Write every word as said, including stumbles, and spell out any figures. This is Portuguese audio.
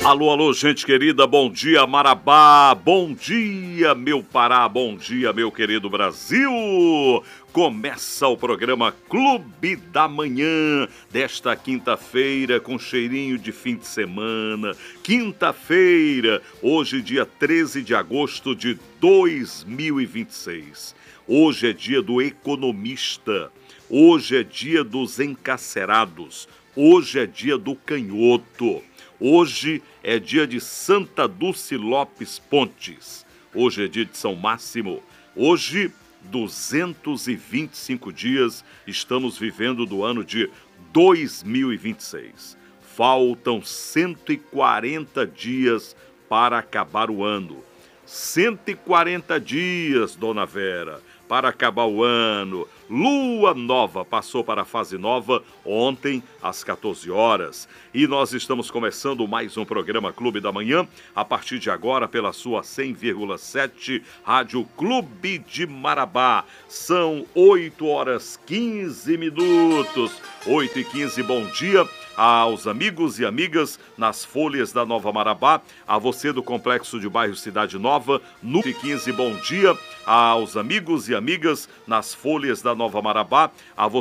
Alô, alô, gente querida, bom dia Marabá, bom dia meu Pará, bom dia meu querido Brasil. Começa o programa Clube da Manhã desta quinta-feira com cheirinho de fim de semana. Quinta-feira, hoje dia treze de agosto de dois mil e vinte e seis. Hoje é dia do economista, hoje é dia dos encarcerados, hoje é dia do canhoto. Hoje é dia de Santa Dulce Lopes Pontes. Hoje é dia de São Máximo. Hoje, duzentos e vinte e cinco dias, estamos vivendo do ano de dois mil e vinte e seis. Faltam cento e quarenta dias para acabar o ano. cento e quarenta dias, dona Vera, para acabar o ano. Lua nova passou para a fase nova ontem às quatorze horas. E nós estamos começando mais um programa Clube da Manhã, a partir de agora pela sua cem vírgula sete Rádio Clube de Marabá. São oito horas e quinze minutos. oito e quinze, bom dia aos amigos e amigas nas folhas da Nova Marabá, a você do Complexo de Bairro Cidade Nova, no oito e quinze, bom dia aos amigos e amigas nas folhas da Nova Marabá, a você